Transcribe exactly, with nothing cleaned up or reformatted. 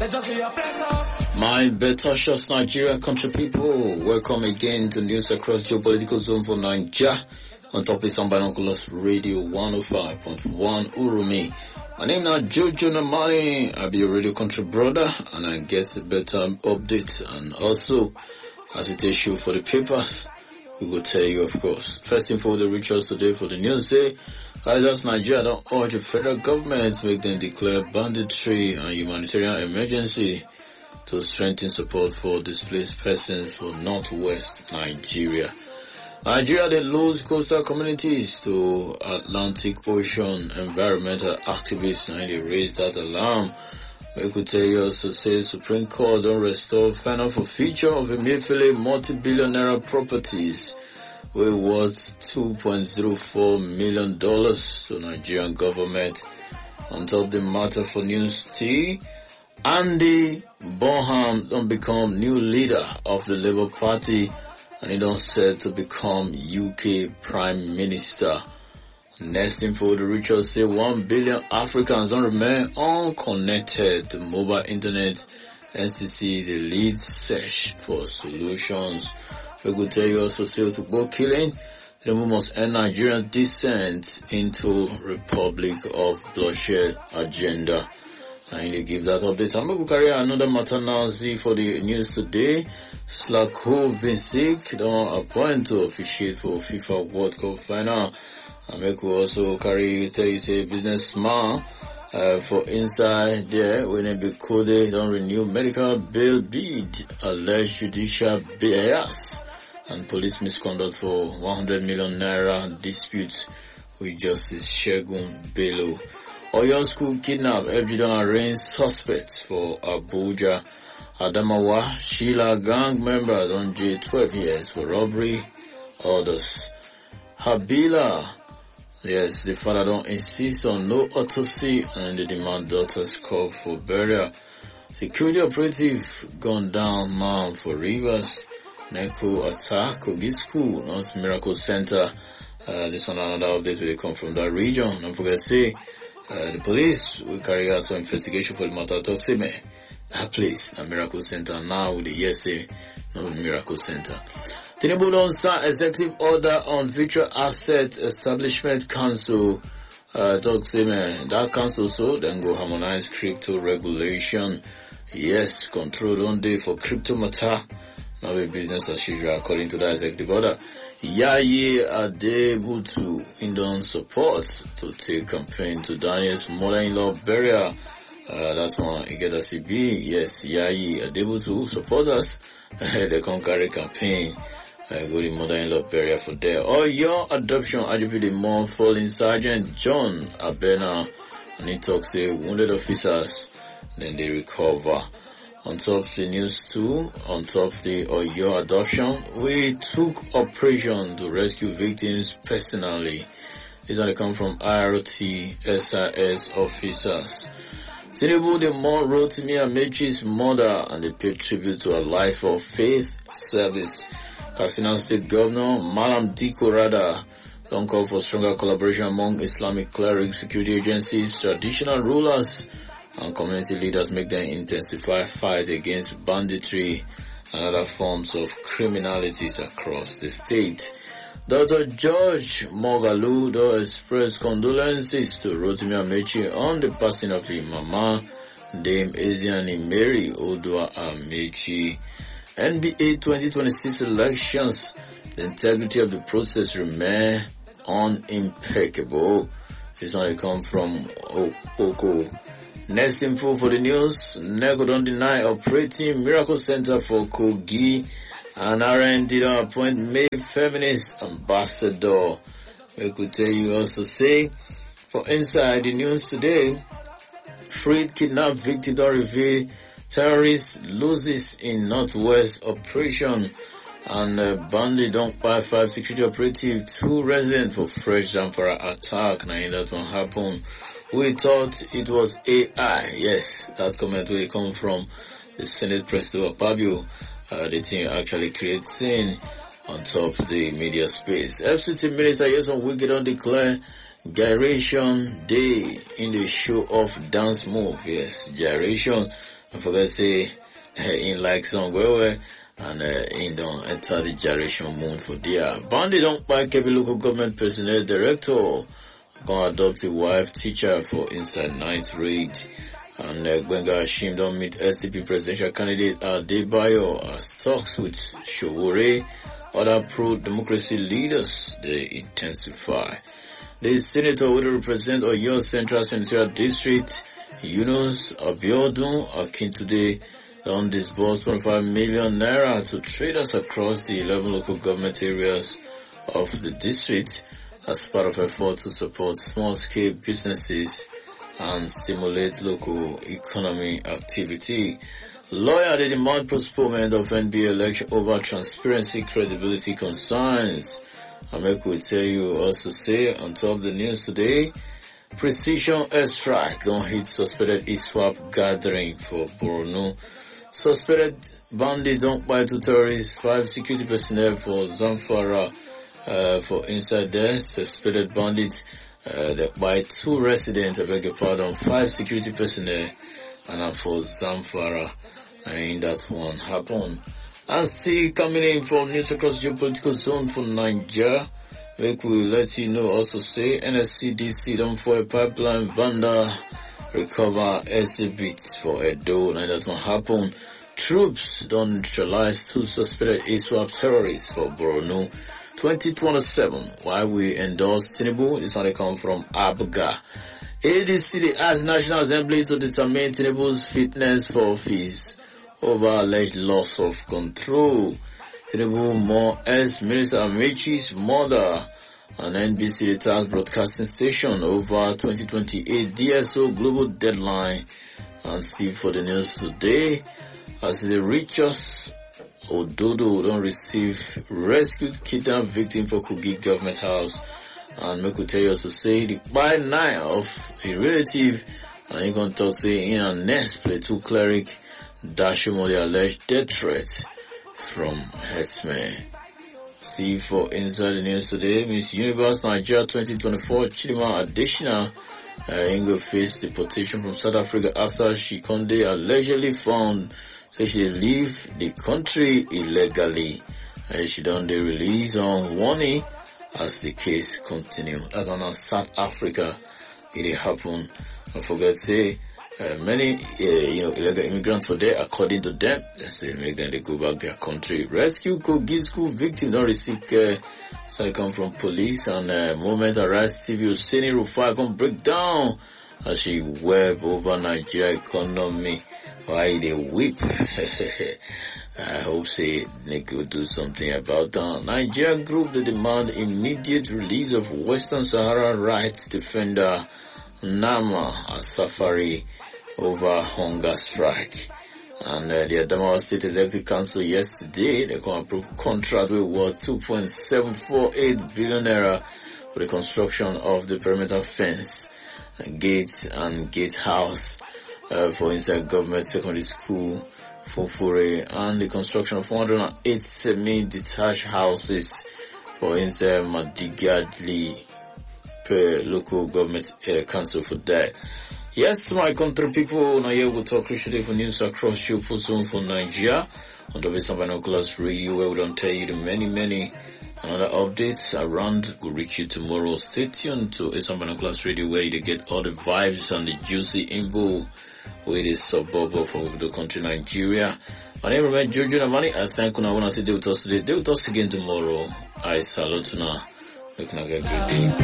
My Betocious Nigerian country people, welcome again to News Across Geopolitical Zone for Nigeria on top of some binoculars radio one oh five point one Urumi. My name is Jojo Namani. I'll be your radio country brother and I get a better update and also as it is show for the papers, we will tell you of course. First info the reach us today for the news say Kaisers Nigeria don't urge the federal government to make them declare banditry and humanitarian emergency to strengthen support for displaced persons for northwest Nigeria. Nigeria they lose coastal communities to Atlantic Ocean environmental activists and they raise that alarm. We could tell you also say Supreme Court don't restore final forfeiture of Emefiele multi-billionaire properties we worth two point zero four million dollars to Nigerian government. On top of the matter for News T, Andy Bonham don't become new leader of the Labour Party and he don't set to become U K Prime Minister. Next info, the Richards say one billion Africans don't remain unconnected to mobile internet. N C C, the lead search for solutions. We could tell you also say to go killing, the move must end Nigerian descent into Republic of Bloodshed agenda. And they give that update. I'm going to carry another matter now, see for the news today. Slako Vincic don't appoint to officiate for FIFA World Cup final. And we could also carry, tell you say businessman, uh, for inside there, when it be coded, don't renew medical bail bid, alleged judicial bias, and police misconduct for one hundred million naira dispute with Justice Shegun Bello. Oyo school kidnap, F G don't arraign suspects for Abuja. Adamawa, Sheila gang member on J twelve years for robbery. Others. Habila, yes, the father don't insist on no autopsy and the demand daughters call for burial. Security operative gone down man for Rivers. Neko attack, Kogi school, not Miracle Center. Uh, this one another update will come from that region. Don't forget to say, uh, the police will carry out some investigation for the matter. Talk say me, that place, a Miracle Center now with the yes say, no Miracle Center. Tinubu don't sign executive order on Virtual Asset Establishment Council. Uh, talk say me, that council so then go harmonize crypto regulation. Yes, control on day for crypto matter. Now a business as usual according to the executive order. Yayi Adebutu Indon support to take campaign to Daniel's mother-in-law burial. Uh, that one, you get a C B. Yes, Yayi Adebutu supporters. They can carry campaign. Uh, go to mother-in-law burial for there. Or your adoption, I G P the month falling Sergeant John Abena. And he talks say wounded officers. Then they recover. On top of the news too, on top of the Oyo adoption, we took operation to rescue victims personally. These are they come from I R T S I S officers. Tinubu the more wrote me Amechi's mother and they paid tribute to a life of faith service. Katsina State Governor Malam Diko Rada don't call for stronger collaboration among Islamic clerics, security agencies, traditional rulers, and community leaders make them intensify fight against banditry and other forms of criminalities across the state. Doctor George Mogalu expressed condolences to Rotimi Amechi on the passing of his mama, Dame Eziani Mary Odua Amechi. N B A twenty twenty-six elections, the integrity of the process remain unimpeccable. This one come from Opoko. Next info for the news, Nego don't deny operating Miracle Center for Kogi and R N D don't appoint May feminist ambassador. We could tell you also say, for inside the news today, freed kidnapped victim don't reveal terrorist loses in Northwest operation and uh, bandit don't buy five security operative, two residents for fresh Zamfara attack. Now that one happened. We thought it was A I. Yes, that comment will come from the Senate President Fabio. Uh, the thing actually creates scene on top of the media space. F C T Minister Yeson Wike don't declare Gyration Day in the show of dance move. Yes, Gyration. I forget say in like song where and uh, in don't enter the generation moon for their Bandi don't buy Kebbi local government personnel director gonna adopt a wife teacher for inside ninth raid. And uh, Gbenga Ashim don't meet S C P presidential candidate Adebayo as talks with Showore. Other pro-democracy leaders, they intensify. The senator will represent Oyo Central Senatorial District, Yunus Abiodun Akintude, on disbursed twenty-five million naira to traders across the eleven local government areas of the district as part of effort to support small-scale businesses and stimulate local economy activity. Lawyer, they demand postponement of N B A election over transparency credibility concerns. Amek will tell you also say on top of the news today, precision airstrike don't hit suspected ISWAP gathering for Borno. Suspected bandit don't buy two terrorists, five security personnel for Zamfara uh, for inside there. Suspected bandits uh, by two residents, I beg your pardon, five security personnel and for Zamfara. And that one happened. And still coming in from news across geopolitical zone for Nigeria. We will let you know also say N S C D C don't for a pipeline vendor recover exhibit for Edo. And that one happened. Troops don't neutralize two suspected ISWAP terrorists for Borno. twenty twenty-seven. Why we endorse Tinubu? This one come from Abuga. A D C asked National Assembly to determine Tinubu's fitness for office over alleged loss of control. Tinubu more as Minister Amichi's mother, an N B C retired broadcasting station over twenty twenty-eight D S O global deadline. And still for the news today, as the richest Ododo don't receive rescued kidnapped victim for Kogi government house. And make we tell you also say the by nine of a relative, and you can talk say in a next plateau cleric Dashimo the alleged death threat from headsman. See for inside the news today, Miss Universe Nigeria twenty twenty-four Chidima Additional uh, Ingo faced deportation from South Africa after she Conde allegedly found so she leave the country illegally. Uh, she done the release on warning as the case continue. That's on South Africa. It happened. I forget to say uh, many uh, you know illegal immigrants were there. According to them, they say make them they go back their country. Rescue Kogi school victim don't receive care. So they come from police and uh, moment arrest T V Oseni Rufai can break down as she web over Nigeria economy. Why they weep? I hope say they could do something about that. Nigerian group that demand immediate release of Western Sahara rights defender Nama Asafari over hunger strike. And uh, the Adamawa State Executive Council yesterday, they can approve contract with worth two point seven four eight billion naira for the construction of the perimeter fence, gate and gatehouse uh, for inside government secondary school Fufure, and the construction of one hundred eight semi-detached houses for inside Madigadli per local government uh, council for that. Yes, my country people, now here we'll talk crucially for news across your zone for Nigeria on the Western Binoculars Radio, where we don't tell you the many, many another updates around will reach you tomorrow. Stay tuned to Western Binoculars Radio, where you get all the vibes and the juicy info with the suburb of the country Nigeria. My name is Jojo Namani. I thank you. I want to stay with us today. Stay with us again tomorrow. I salute you now. Make a good day.